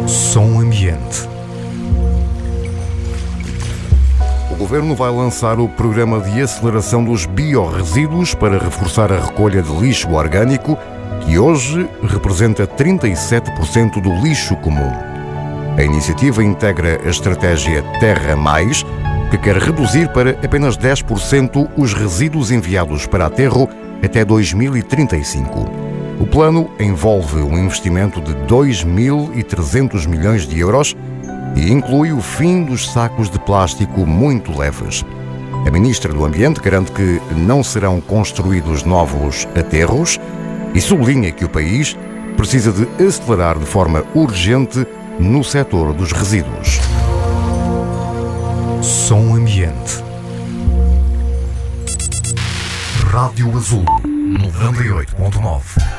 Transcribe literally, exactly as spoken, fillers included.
Som Ambiente. O Governo vai lançar o Programa de Aceleração dos Biorresíduos para reforçar a recolha de lixo orgânico, que hoje representa trinta e sete por cento do lixo comum. A iniciativa integra a estratégia Terra Mais, que quer reduzir para apenas dez por cento os resíduos enviados para aterro até dois mil e trinta e cinco. O plano envolve um investimento de dois mil e trezentos milhões de euros e inclui o fim dos sacos de plástico muito leves. A Ministra do Ambiente garante que não serão construídos novos aterros e sublinha que o país precisa de acelerar de forma urgente no setor dos resíduos. Som Ambiente. Rádio Azul noventa e oito ponto nove.